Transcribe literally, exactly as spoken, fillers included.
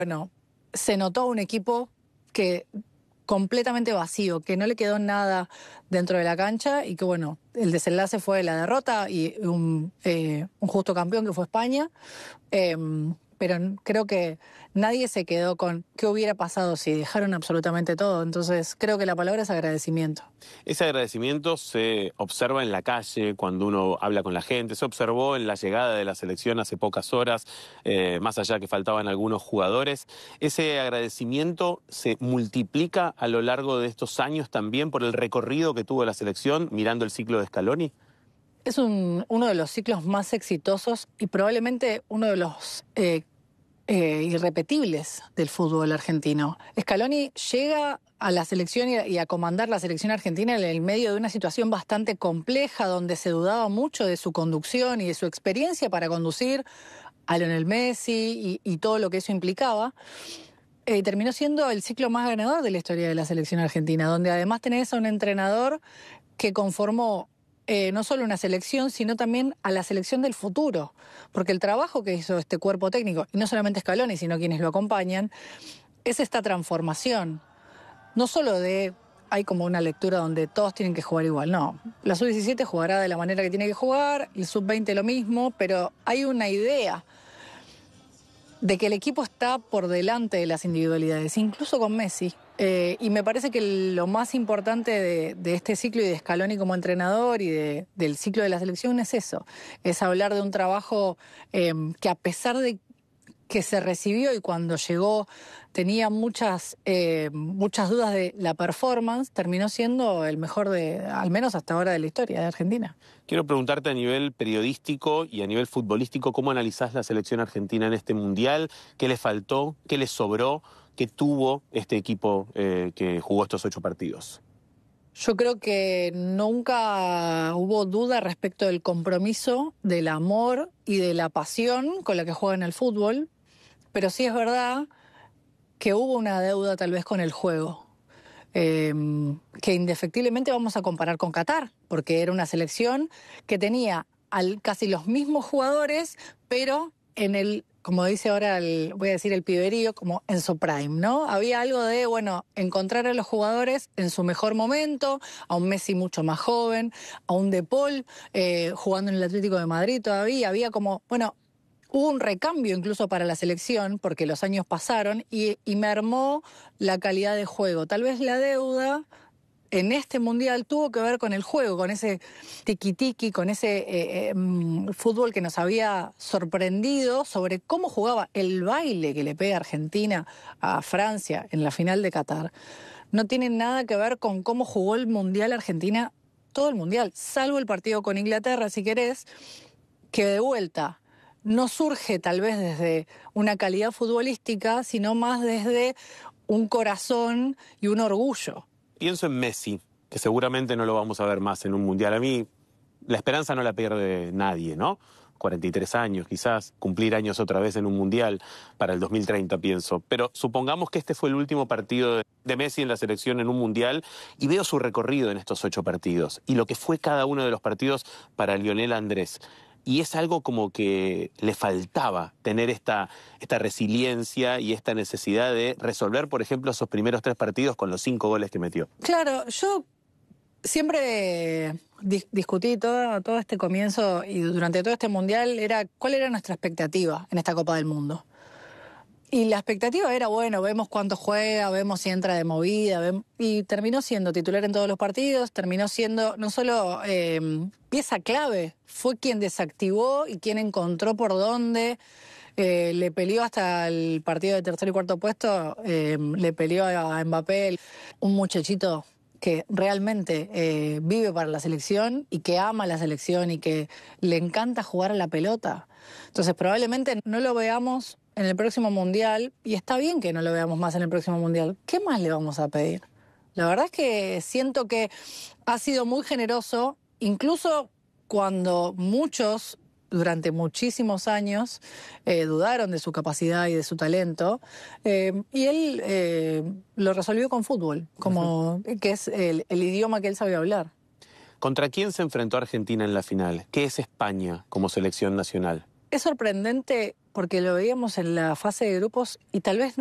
Bueno, se notó un equipo que completamente vacío, que no le quedó nada dentro de la cancha y que, bueno, el desenlace fue la derrota y un, eh, un justo campeón que fue España. Eh, pero creo que nadie se quedó con qué hubiera pasado si dejaron absolutamente todo. Entonces creo que la palabra es agradecimiento. Ese agradecimiento se observa en la calle, cuando uno habla con la gente, se observó en la llegada de la selección hace pocas horas, eh, más allá que faltaban algunos jugadores. Ese agradecimiento se multiplica a lo largo de estos años también por el recorrido que tuvo la selección mirando el ciclo de Scaloni. Es un, uno de los ciclos más exitosos y probablemente uno de los eh, eh, irrepetibles del fútbol argentino. Scaloni llega a la selección y a, y a comandar la selección argentina en el medio de una situación bastante compleja, donde se dudaba mucho de su conducción y de su experiencia para conducir a Lionel Messi y, y todo lo que eso implicaba. Eh, terminó siendo el ciclo más ganador de la historia de la selección argentina, donde además tenés a un entrenador que conformó Eh, no solo una selección, sino también a la selección del futuro. Porque el trabajo que hizo este cuerpo técnico, y no solamente Scaloni, sino quienes lo acompañan, es esta transformación. No solo de, hay como una lectura donde todos tienen que jugar igual, no. La sub diecisiete jugará de la manera que tiene que jugar, el sub veinte lo mismo, pero hay una idea de que el equipo está por delante de las individualidades, incluso con Messi. Eh, y me parece que lo más importante de, de este ciclo y de Scaloni como entrenador y de, del ciclo de la selección es eso, es hablar de un trabajo eh, que a pesar de que se recibió y cuando llegó tenía muchas, eh, muchas dudas de la performance, terminó siendo el mejor de, al menos hasta ahora, de la historia de Argentina. Quiero preguntarte a nivel periodístico y a nivel futbolístico, ¿cómo analizás la selección argentina en este mundial? ¿Qué le faltó? ¿Qué le sobró? ¿Qué tuvo este equipo eh, que jugó estos ocho partidos? Yo creo que nunca hubo duda respecto del compromiso, del amor y de la pasión con la que juegan al fútbol, pero sí es verdad que hubo una deuda tal vez con el juego, eh, que indefectiblemente vamos a comparar con Qatar, porque era una selección que tenía al, casi los mismos jugadores, pero en el, como dice ahora, el, voy a decir el piberío, como en su prime, ¿no? Había algo de, bueno, encontrar a los jugadores en su mejor momento, a un Messi mucho más joven, a un De Paul eh, jugando en el Atlético de Madrid todavía, había como, bueno, hubo un recambio incluso para la selección, porque los años pasaron y, y mermó la calidad de juego. Tal vez la deuda en este mundial tuvo que ver con el juego, con ese tiki-tiki, con ese eh, eh, fútbol que nos había sorprendido sobre cómo jugaba el baile que le pega Argentina a Francia en la final de Qatar. No tiene nada que ver con cómo jugó el mundial Argentina, todo el mundial, salvo el partido con Inglaterra, si querés, que de vuelta no surge tal vez desde una calidad futbolística, sino más desde un corazón y un orgullo. Pienso en Messi, que seguramente no lo vamos a ver más en un mundial. A mí la esperanza no la pierde nadie, ¿no? cuarenta y tres años, quizás, cumplir años otra vez en un mundial para el dos mil treinta, pienso. Pero supongamos que este fue el último partido de Messi en la selección en un mundial y veo su recorrido en estos ocho partidos y lo que fue cada uno de los partidos para Lionel Andrés. Y es algo como que le faltaba tener esta, esta resiliencia y esta necesidad de resolver, por ejemplo, esos primeros tres partidos con los cinco goles que metió. Claro, yo siempre dis- discutí todo, todo este comienzo y durante todo este mundial era cuál era nuestra expectativa en esta Copa del Mundo. Y la expectativa era, bueno, vemos cuánto juega, vemos si entra de movida, vemos, y terminó siendo titular en todos los partidos, terminó siendo no solo eh, pieza clave, fue quien desactivó y quien encontró por dónde, eh, le peleó hasta el partido de tercer y cuarto puesto, eh, le peleó a Mbappé, un muchachito que realmente eh, vive para la selección y que ama la selección y que le encanta jugar a la pelota. Entonces probablemente no lo veamos en el próximo mundial, y está bien que no lo veamos más en el próximo mundial. ¿Qué más le vamos a pedir? La verdad es que siento que ha sido muy generoso, incluso cuando muchos, durante muchísimos años, eh, dudaron de su capacidad y de su talento, eh, y él eh, lo resolvió con fútbol, como uh-huh. que es el, el idioma que él sabe hablar. ¿Contra quién se enfrentó Argentina en la final? ¿Qué es España como selección nacional? es sorprendente porque lo veíamos en la fase de grupos y tal vez